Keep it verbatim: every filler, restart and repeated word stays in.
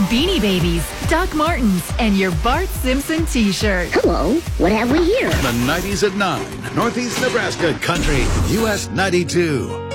Beanie Babies, Doc Martens, and your Bart Simpson t-shirt. Hello, what have we here? The nineties at nine, Northeast Nebraska Country, U S ninety-two.